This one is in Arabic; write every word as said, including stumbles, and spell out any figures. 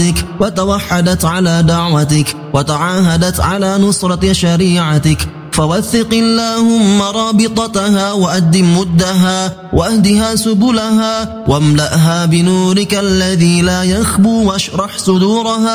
وتوحدت على دعوتك وتعاهدت على نصرة شريعتك، فوثق اللهم رابطتها وأدم مدها واهدها سبلها واملأها بنورك الذي لا يخبو واشرح صدورها